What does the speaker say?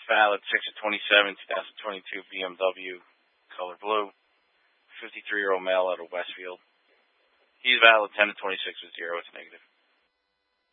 valid 6/27, 2022 BMW, color blue. 53-year-old male out of Westfield. He's valid 10/26 with 0. It's negative.